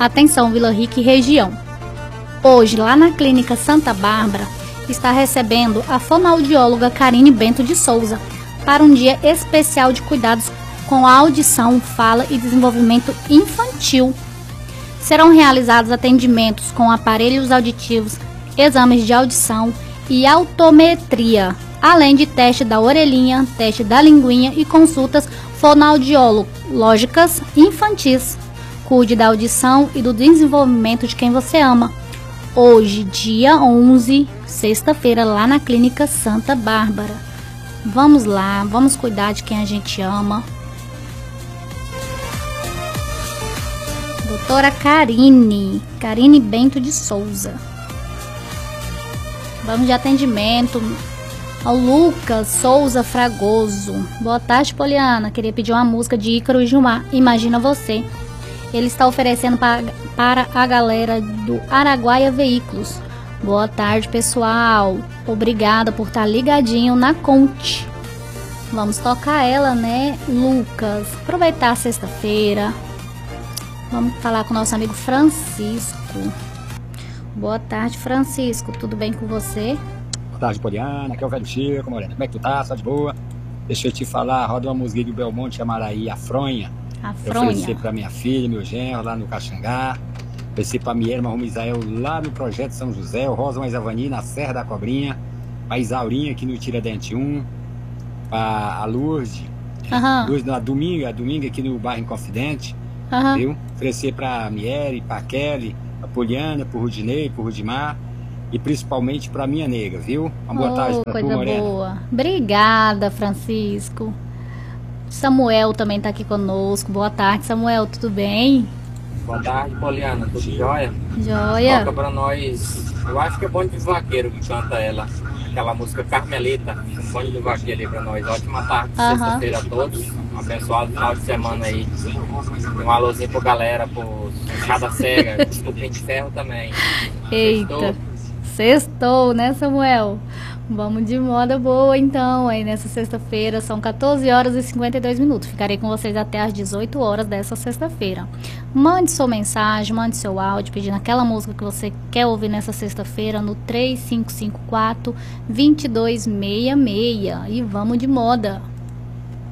Atenção, Vila Rica e região. Hoje, lá na Clínica Santa Bárbara, está recebendo a fonoaudióloga Karine Bento de Souza para um dia especial de cuidados com a audição, fala e desenvolvimento infantil. Serão realizados atendimentos com aparelhos auditivos, exames de audição e audiometria, além de teste da orelhinha, teste da linguinha e consultas fonoaudiológicas infantis. Cuide da audição e do desenvolvimento de quem você ama. Hoje, dia 11, sexta-feira, lá na Clínica Santa Bárbara. Vamos lá, vamos cuidar de quem a gente ama. Doutora Karine Bento de Souza. Vamos de atendimento ao Lucas Souza Fragoso. Boa tarde, Poliana. Queria pedir uma música de Ícaro e Gilmar, Imagina Você. Ele está oferecendo para a galera do Araguaia Veículos. Boa tarde, pessoal. Obrigada por estar ligadinho na Conte. Vamos tocar ela, né, Lucas? Aproveitar a sexta-feira. Vamos falar com o nosso amigo Francisco. Boa tarde, Francisco. Tudo bem com você? Boa tarde, Poliana. Aqui é o velho Chico, Morena. Como é que tu tá? Tá de boa? Deixa eu te falar, roda uma música do Belmonte Amaraí, A Fronha. Eu ofereci pra minha filha, meu genro, lá no Caxangá. Ofereci pra minha irmã Romisael, lá no Projeto São José. O Rosa Mais Avani, na Serra da Cobrinha. Pra Isaurinha, aqui no Tiradentes 1. Pra a Lourdes. Lourdes na domingo aqui no bairro Inconfidente. Viu? Ofereci pra Miere, pra Kelly, pra Poliana, pro Rudinei, pro Rudimar. E principalmente pra minha nega, viu? Uma boa tarde pra tu, Morena. Boa. Obrigada, Francisco. Samuel também tá aqui conosco. Boa tarde, Samuel, tudo bem? Boa tarde, Poliana, tudo jóia? Jóia. Toca pra nós, eu acho que é Bonde do Vaqueiro que canta ela, aquela música Carmelita, Bonde do Vaqueiro aí pra nós. Ótima tarde, sexta-feira a todos, um abençoado final de semana aí. Um alôzinho pra galera, pro Cada Cega, Estupim de Ferro também. Eita, sextou, né, Samuel? Vamos de moda boa então, aí nessa sexta-feira são 14 horas e 52 minutos. Ficarei com vocês até às 18 horas dessa sexta-feira. Mande sua mensagem, mande seu áudio pedindo aquela música que você quer ouvir nessa sexta-feira no 3554-2266 e vamos de moda.